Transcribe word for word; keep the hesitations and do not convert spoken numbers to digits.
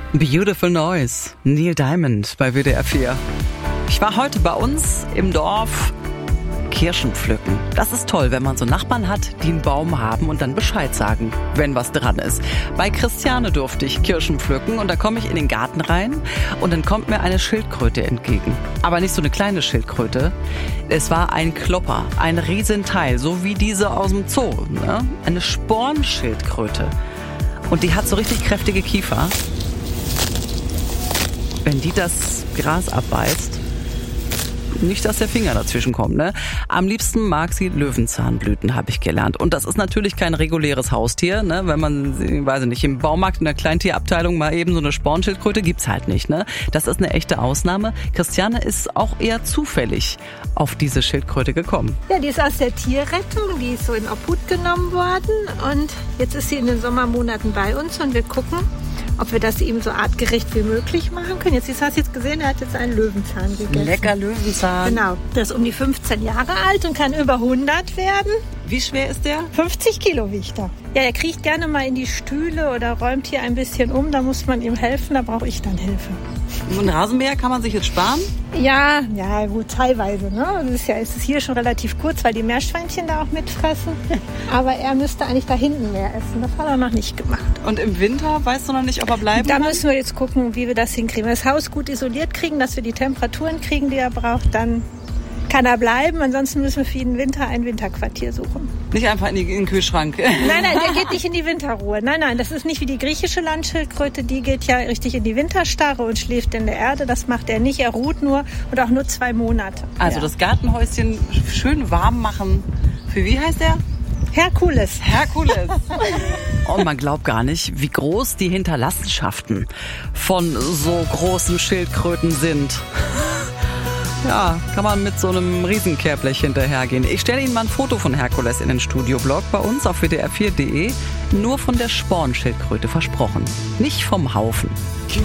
Beautiful Noise, Neil Diamond bei W D R vier. Ich war heute bei uns im Dorf Kirschen pflücken. Das ist toll, wenn man so Nachbarn hat, die einen Baum haben und dann Bescheid sagen, wenn was dran ist. Bei Christiane durfte ich Kirschen pflücken und da komme ich in den Garten rein und dann kommt mir eine Schildkröte entgegen. Aber nicht so eine kleine Schildkröte. Es war ein Klopper, ein Riesenteil, so wie diese aus dem Zoo. Ne? Eine Spornschildkröte. Und die hat so richtig kräftige Kiefer. Wenn die das Gras abbeißt, nicht, dass der Finger dazwischen kommt, ne? Am liebsten mag sie Löwenzahnblüten, habe ich gelernt. Und das ist natürlich kein reguläres Haustier, ne? Wenn man, weiß ich nicht, im Baumarkt in der Kleintierabteilung mal eben so eine Spornschildkröte gibt's halt nicht, ne? Das ist eine echte Ausnahme. Christiane ist auch eher zufällig auf diese Schildkröte gekommen. Ja, die ist aus der Tierrettung, die ist so in Obhut genommen worden und jetzt ist sie in den Sommermonaten bei uns und wir gucken, ob wir das ihm so artgerecht wie möglich machen können. Jetzt hast du jetzt gesehen, er hat jetzt einen Löwenzahn gegessen. Lecker Löwenzahn. Genau. Der ist um die fünfzehn Jahre alt und kann über hundert werden. Wie schwer ist der? fünfzig Kilo wiegt er. Ja, er kriecht gerne mal in die Stühle oder räumt hier ein bisschen um. Da muss man ihm helfen, da brauche ich dann Hilfe. Ein Rasenmäher kann man sich jetzt sparen? Ja, ja, gut, teilweise. Ne? Das ist ja, es ist hier schon relativ kurz, weil die Meerschweinchen da auch mitfressen. Aber er müsste eigentlich da hinten mehr essen. Das hat er noch nicht gemacht. Und im Winter weißt du noch nicht, ob er bleiben Da kann? müssen wir jetzt gucken, wie wir das hinkriegen. Wenn wir das Haus gut isoliert kriegen, dass wir die Temperaturen kriegen, die er braucht, dann kann er bleiben. Ansonsten müssen wir für ihn Winter ein Winterquartier suchen. Nicht einfach in, die, in den Kühlschrank. Nein, nein, der geht nicht in die Winterruhe. Nein, nein, das ist nicht wie die griechische Landschildkröte. Die geht ja richtig in die Winterstarre und schläft in der Erde. Das macht er nicht. Er ruht nur und auch nur zwei Monate. Also ja. Das Gartenhäuschen schön warm machen. Für wie heißt der? Herkules. Herkules. Und man glaubt gar nicht, wie groß die Hinterlassenschaften von so großen Schildkröten sind. Ja, kann man mit so einem Riesenkehrblech hinterhergehen. Ich stelle Ihnen mal ein Foto von Herkules in den Studioblog bei uns auf w d r vier punkt d e. Nur von der Spornschildkröte versprochen. Nicht vom Haufen.